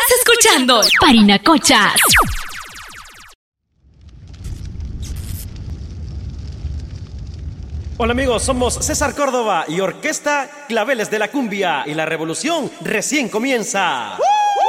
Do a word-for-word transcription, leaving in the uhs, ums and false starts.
escuchando Parinacochas. Hola amigos, somos César Córdoba y Orquesta Claveles de la Cumbia y la revolución recién comienza. ¡Uh!